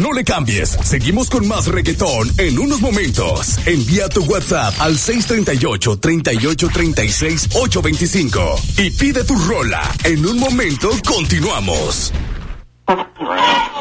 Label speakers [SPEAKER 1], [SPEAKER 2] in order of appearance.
[SPEAKER 1] No le cambies. Seguimos con más reggaetón en unos momentos. Envía tu WhatsApp al 638-3836-825 y pide tu rola. En un momento continuamos.